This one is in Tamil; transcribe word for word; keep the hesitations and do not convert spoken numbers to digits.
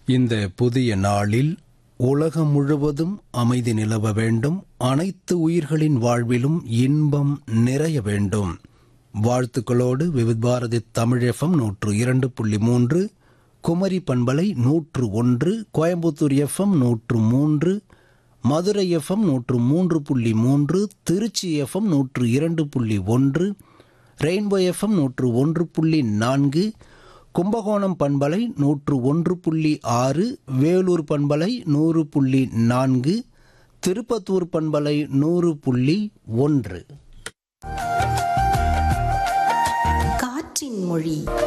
இந்த புதிய நாளில் உலகம் முழுவதும் அமைதி நிலவ வேண்டும், அனைத்து உயிர்களின் வாழ்விலும் இன்பம் நிறைய வேண்டும். வாழ்த்துக்களோடு விவித் பாரதி தமிழ் எஃப்எம் நூற்று இரண்டு புள்ளி மூன்று, குமரி பண்பலை நூற்று ஒன்று, கோயம்புத்தூர் எஃப்எம் நூற்று மூன்று, மதுரை எஃப்எம் நூற்று மூன்று புள்ளி மூன்று, திருச்சி எஃப்எம் நூற்று இரண்டு புள்ளி ஒன்று, ரெயின்போ எஃப்எம் நூற்று ஒன்று புள்ளி நான்கு, கும்பகோணம் பண்பலை நூற்று ஒன்று புள்ளி ஆறு, வேலூர் பண்பலை நூறு புள்ளி நான்கு, திருப்பத்தூர் பண்பலை நூறு புள்ளி ஒன்று. காற்றின் மொழி